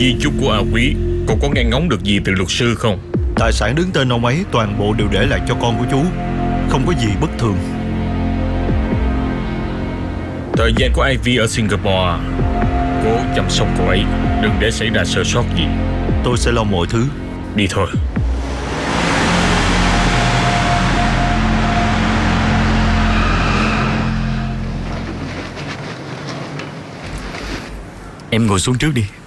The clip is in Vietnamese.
Di chúc của A Quý, cô có nghe ngóng được gì từ luật sư không? Tài sản đứng tên ông ấy toàn bộ đều để lại cho con của chú. Không có gì bất thường. Thời gian của Ivy ở Singapore, cố chăm sóc cô ấy, đừng để xảy ra sơ sót gì. Tôi sẽ lo mọi thứ. Đi thôi. Em ngồi xuống trước đi.